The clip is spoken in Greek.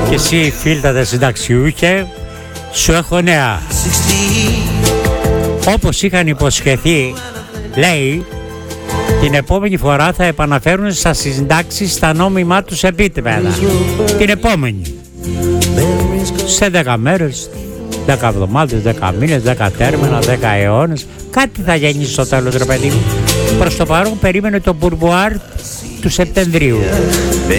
Και εσύ φίλτατε συνταξιούχε, σου έχω νέα. Όπως είχαν υποσχεθεί, λέει, την επόμενη φορά θα επαναφέρουν στα συντάξεις στα νόμιμά τους επίπεδα. Την επόμενη. Σε 10 μέρες, 10 εβδομάδες, 10 μήνες, 10 τέρμινα, 10 αιώνες. Κάτι θα γίνει στο τέλος, ρε παιδί μου. Προς το παρόν περίμενε το μπουρμπουάρ του Σεπτεμβρίου.